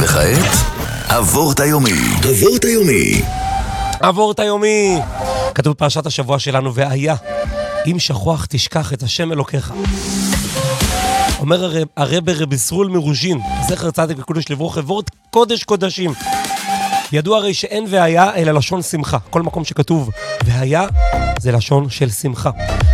וכעת, אבורט היומי. אבורט היומי. אבורט היומי. כתוב בפרשת השבוע שלנו, והיה, אם שכוח תשכח את השם אלוקיך. אומר הרב רבי סרול מרוז'ין, זכר צדיק וקדוש לברוך, אבורט קודש קודשים. ידוע הרי שאין והיה אלא לשון שמחה. כל מקום שכתוב והיה זה לשון של שמחה.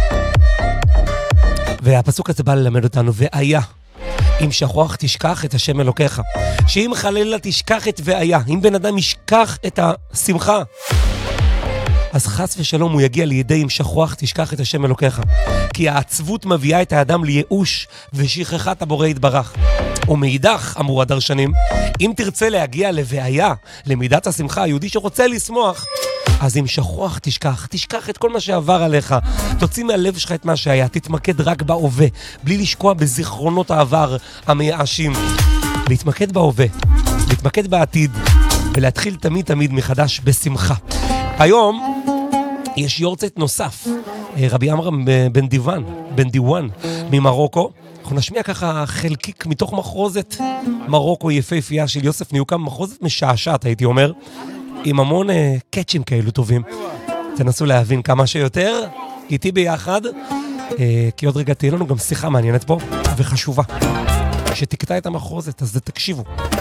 והפסוק הזה בא ללמד אותנו, והיה, אם שכוח תשכח את השם אלוקיך. שאם חלילה תשכח את והיה, אם בן אדם ישכח את השמחה, אז חס ושלום הוא יגיע לידי אם שכוח תשכח את השם אלוקיך. כי העצבות מביאה את האדם לייאוש ושכחת הבורא יתברך. ומאידך, אמרו הדרשנים, אם תרצה להגיע לוהיה, למידת השמחה, היהודי שרוצה לשמוח, אז אם שכוח תשכח את כל מה שעבר עליך, תוציא מהלב שלך את מה שהיה, תתמקד רק בהווה, בלי לשקוע בזיכרונות העבר המייאשים. להתמקד בהווה, להתמקד בעתיד, ולהתחיל תמיד מחדש בשמחה. היום יש יורצייט נוסף, רבי עמרם בן דיוואן ממרוקו. אנחנו נשמיע ככה חלקיק מתוך מחרוזת מרוקו יפהפייה של יוסף ניוקם, מחרוזת משעשעת הייתי אומר, עם המון קאצ'ים כאלו טובים. תנסו להבין כמה שיותר איתי ביחד, כי עוד רגע תהיה לנו גם שיחה מעניינת פה וחשובה שתקטע את המחרוזת, אז תקשיבו.